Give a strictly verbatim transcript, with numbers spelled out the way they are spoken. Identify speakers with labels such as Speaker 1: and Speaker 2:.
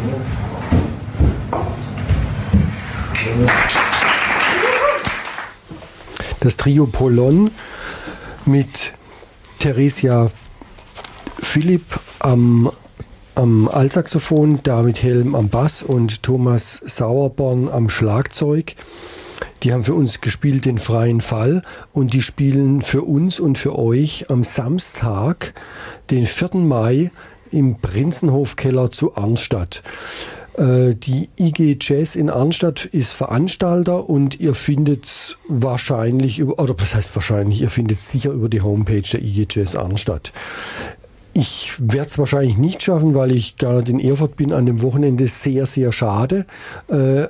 Speaker 1: Das Trio Polon mit Theresia Philipp am, am Altsaxophon, David Helm am Bass und Thomas Sauerborn am Schlagzeug. Die haben für uns gespielt den Freien Fall und die spielen für uns und für euch am Samstag, den vierten Mai, im Prinzenhofkeller zu Arnstadt. Die I G Jazz in Arnstadt ist Veranstalter und ihr findet wahrscheinlich, oder was heißt wahrscheinlich, ihr findet sicher über die Homepage der I G Jazz Arnstadt. Ich werde es wahrscheinlich nicht schaffen, weil ich gar nicht in Erfurt bin an dem Wochenende. Sehr, sehr schade. Äh,